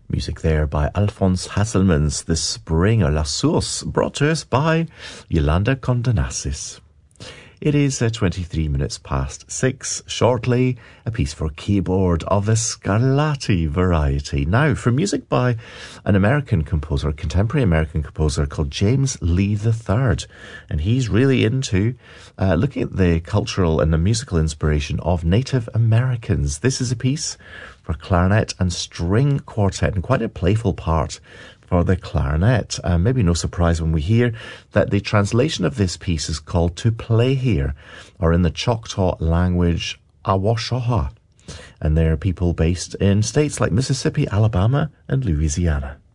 Music there by Alphonse Hasselmans, The Spring or La Source, brought to us by Yolanda Condonasis. It is 23 minutes past 6. Shortly, a piece for keyboard of the Scarlatti variety. Now, for music by an American composer, contemporary American composer called James Lee III. And he's really into looking at the cultural and the musical inspiration of Native Americans. This is a piece for clarinet and string quartet, and quite a playful part for the clarinet. Maybe no surprise when we hear that the translation of this piece is called To Play Here, or in the Choctaw language, Awashaha. And there are people based in states like Mississippi, Alabama, and Louisiana.